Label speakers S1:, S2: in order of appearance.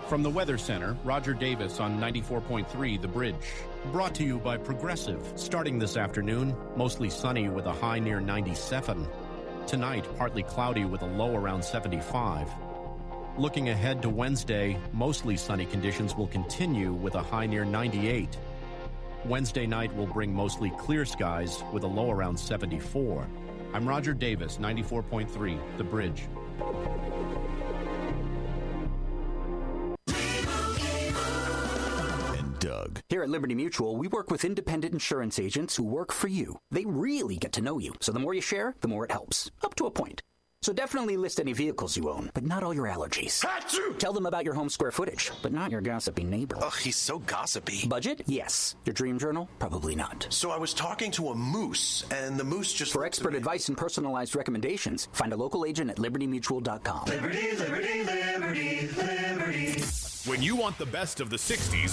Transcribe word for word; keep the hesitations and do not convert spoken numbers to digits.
S1: From the Weather Center, Roger Davis on ninety-four point three The Bridge. Brought to you by Progressive. Starting this afternoon, mostly sunny with a high near ninety-seven. Tonight, partly cloudy with a low around seventy-five. Looking ahead to Wednesday, mostly sunny conditions will continue with a high near ninety-eight. Wednesday night will bring mostly clear skies with a low around seventy-four. I'm Roger Davis, ninety-four point three The Bridge.
S2: Doug. Here at Liberty Mutual, we work with independent insurance agents who work for you. They really get to know you, so the more you share, the more it helps, up to a point. So definitely list any vehicles you own, but not all your allergies. Achoo! Tell them about your home square footage, but not your gossipy neighbor.
S3: Ugh, he's so gossipy.
S2: Budget? Yes. Your dream journal? Probably not.
S3: So I was talking to a moose, and the moose just...
S2: For expert advice and personalized recommendations, find a local agent at liberty mutual dot com.
S4: Liberty, liberty, liberty, liberty.
S5: When you want the best of the sixties,